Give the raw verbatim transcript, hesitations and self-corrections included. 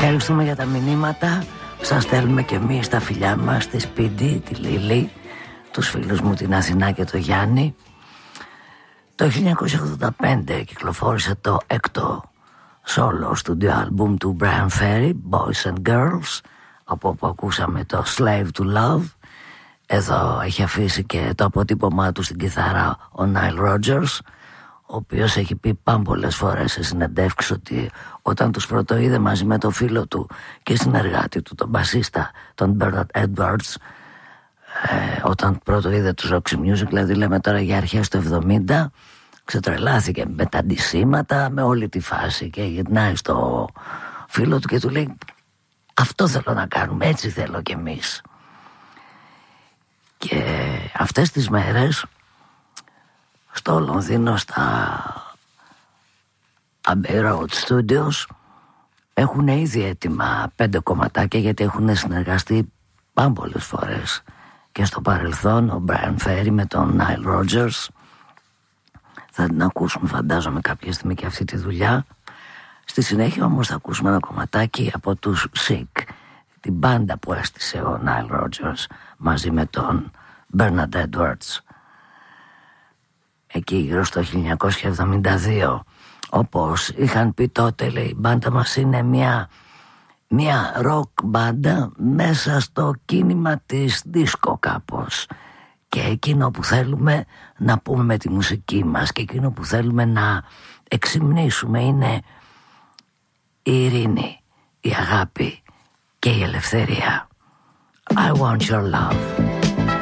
Ευχαριστούμε για τα μηνύματα. Σας στέλνουμε και εμείς τα φιλιά μας, τη Σπίντι, τη Λίλη, τους φίλους μου την Αθηνά και το Γιάννη. Το χίλια εννιακόσια ογδόντα πέντε κυκλοφόρησε το έκτο solo studio album του Brian Ferry, Boys and Girls, από όπου ακούσαμε το Slave to Love. Εδώ έχει αφήσει και το αποτύπωμά του στην κιθάρα ο Nile Rodgers, ο οποίος έχει πει πάμπολες φορές σε συνεντεύξεις ότι όταν τους πρωτοείδε μαζί με το φίλο του και συνεργάτη του, τον μπασίστα, τον Bernard Edwards, ε, όταν πρωτοείδε τους Roxy Music, δηλαδή λέμε τώρα για αρχές του εβδομήντα, ξετρελάθηκε με τα αντισήματα, με όλη τη φάση, και γυρνάει στο φίλο του και του λέει αυτό θέλω να κάνουμε, έτσι θέλω κι εμείς. Και αυτές τις μέρες στο Λονδίνο, στα Abbey Road Studios, έχουν ήδη έτοιμα πέντε κομματάκια, γιατί έχουν συνεργαστεί πάμπολες φορές και στο παρελθόν ο Brian Ferry με τον Nile Rodgers. Θα την ακούσουμε φαντάζομαι κάποια στιγμή και αυτή τη δουλειά. Στη συνέχεια όμως θα ακούσουμε ένα κομματάκι από τους Sick, την μπάντα που έστησε ο Nile Rodgers μαζί με τον Bernard Edwards εκεί γύρω στο χίλια εννιακόσια εβδομήντα δύο. Όπως είχαν πει τότε, λέει, η μπάντα μας είναι μια μια rock μπάντα μέσα στο κίνημα της δίσκο κάπως, και εκείνο που θέλουμε να πούμε με τη μουσική μας και εκείνο που θέλουμε να εξυμνήσουμε είναι η ειρήνη, η αγάπη και η ελευθερία. I want your love.